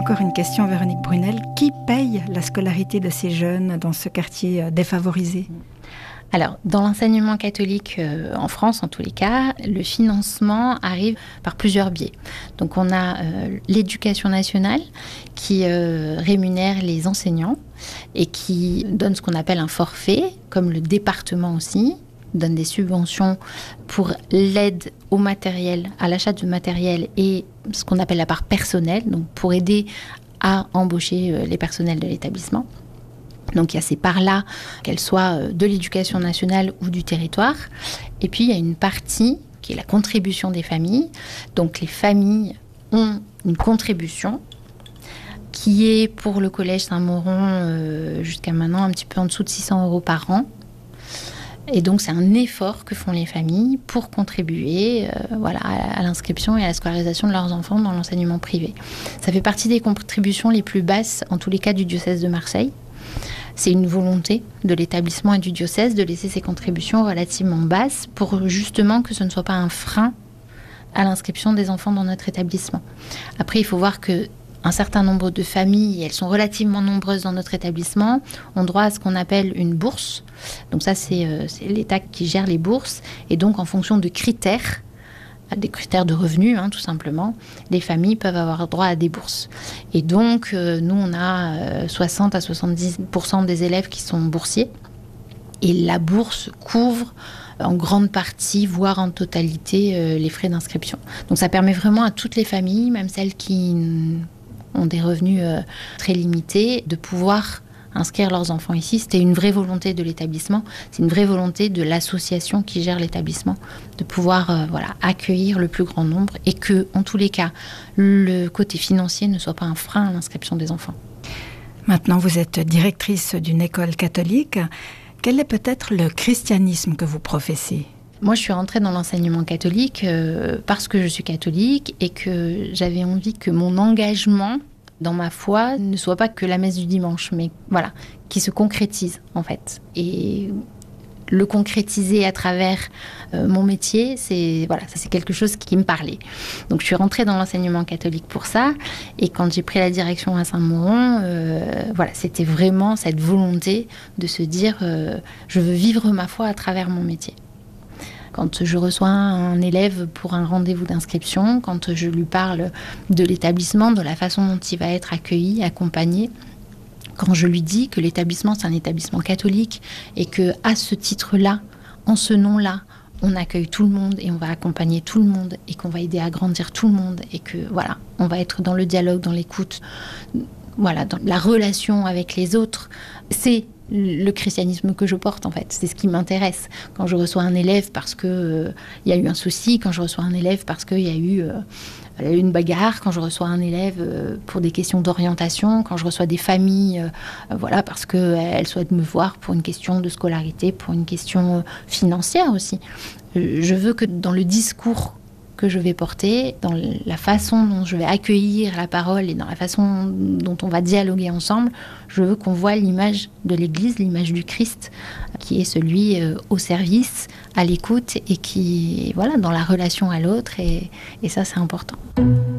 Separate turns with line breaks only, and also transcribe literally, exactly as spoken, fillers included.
encore une question, Véronique Brunel. Qui paye la scolarité de ces jeunes dans ce quartier défavorisé ?
Alors, dans l'enseignement catholique euh, en France, en tous les cas, le financement arrive par plusieurs biais. Donc, on a euh, l'éducation nationale qui euh, rémunère les enseignants et qui donne ce qu'on appelle un forfait, comme le département aussi donne des subventions pour l'aide au matériel, à l'achat de matériel et ce qu'on appelle la part personnelle, donc pour aider à embaucher euh, les personnels de l'établissement. Donc il y a ces parts-là, qu'elles soient de l'éducation nationale ou du territoire. Et puis il y a une partie qui est la contribution des familles. Donc les familles ont une contribution qui est pour le collège Saint-Mauron euh, jusqu'à maintenant un petit peu en dessous de six cents euros par an. Et donc c'est un effort que font les familles pour contribuer euh, voilà, à, à l'inscription et à la scolarisation de leurs enfants dans l'enseignement privé. Ça fait partie des contributions les plus basses, en tous les cas du diocèse de Marseille. C'est une volonté de l'établissement et du diocèse de laisser ces contributions relativement basses pour justement que ce ne soit pas un frein à l'inscription des enfants dans notre établissement. Après, il faut voir qu'un certain nombre de familles, et elles sont relativement nombreuses dans notre établissement, ont droit à ce qu'on appelle une bourse. Donc ça, c'est, euh, c'est l'État qui gère les bourses. Et donc, en fonction de critères, des critères de revenus, hein, tout simplement, les familles peuvent avoir droit à des bourses. Et donc, euh, nous, on a euh, soixante à soixante-dix pour cent des élèves qui sont boursiers. Et la bourse couvre en grande partie, voire en totalité, euh, les frais d'inscription. Donc, ça permet vraiment à toutes les familles, même celles qui ont des revenus euh, très limités, de pouvoir inscrire leurs enfants ici. C'était une vraie volonté de l'établissement, c'est une vraie volonté de l'association qui gère l'établissement, de pouvoir euh, voilà, accueillir le plus grand nombre et que, en tous les cas, le côté financier ne soit pas un frein à l'inscription des enfants.
Maintenant, vous êtes directrice d'une école catholique. Quel est peut-être le christianisme que vous professez ?
Moi, je suis rentrée dans l'enseignement catholique euh, parce que je suis catholique et que j'avais envie que mon engagement dans ma foi ne soit pas que la messe du dimanche, mais voilà, qui se concrétise en fait. Et le concrétiser à travers euh, mon métier, c'est voilà, ça c'est quelque chose qui me parlait. Donc je suis rentrée dans l'enseignement catholique pour ça. Et quand j'ai pris la direction à Saint-Mauron, euh, voilà, c'était vraiment cette volonté de se dire, euh, je veux vivre ma foi à travers mon métier. Quand je reçois un élève pour un rendez-vous d'inscription, quand je lui parle de l'établissement, de la façon dont il va être accueilli, accompagné, quand je lui dis que l'établissement, c'est un établissement catholique et qu'à ce titre-là, en ce nom-là, on accueille tout le monde et on va accompagner tout le monde et qu'on va aider à grandir tout le monde et que, voilà, on va être dans le dialogue, dans l'écoute, voilà, dans la relation avec les autres, c'est le christianisme que je porte en fait, c'est ce qui m'intéresse. Quand je reçois un élève parce qu'il euh, y a eu un souci, quand je reçois un élève parce qu'il y a eu euh, une bagarre, quand je reçois un élève euh, pour des questions d'orientation, quand je reçois des familles euh, voilà, parce qu'elles souhaitent me voir pour une question de scolarité, pour une question financière aussi. Je veux que dans le discours que je vais porter, dans la façon dont je vais accueillir la parole et dans la façon dont on va dialoguer ensemble, je veux qu'on voit l'image de l'Église, l'image du Christ, qui est celui euh, au service, à l'écoute et qui, voilà, dans la relation à l'autre. Et, et ça, c'est important.